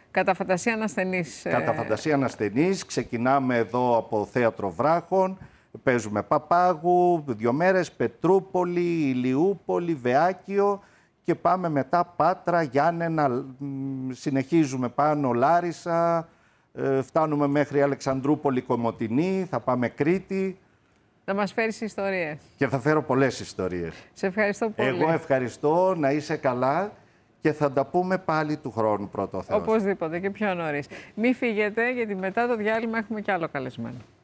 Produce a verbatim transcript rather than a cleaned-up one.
Κατά φαντασία ανασθενής. Κατά φαντασία ανασθενής. Ξεκινάμε εδώ από Θέατρο Βράχων. Παίζουμε Παπάγου, δύο μέρες, Πετρούπολη, Ηλιούπολη, Βεάκιο και πάμε μετά Πάτρα, Γιάννενα, συνεχίζουμε πάνω Λάρισα, φτάνουμε μέχρι Αλεξανδρούπολη, Κομοτηνή, θα πάμε Κρήτη. Θα μας φέρεις ιστορίες. Και θα φέρω πολλές ιστορίες. Σε ευχαριστώ πολύ. Εγώ ευχαριστώ, να είσαι καλά και θα τα πούμε πάλι του χρόνου, πρώτο Θεός. Οπωσδήποτε και πιο νωρίς. Μην φύγετε, γιατί μετά το διάλειμμα έχουμε κι άλλο καλεσμένο.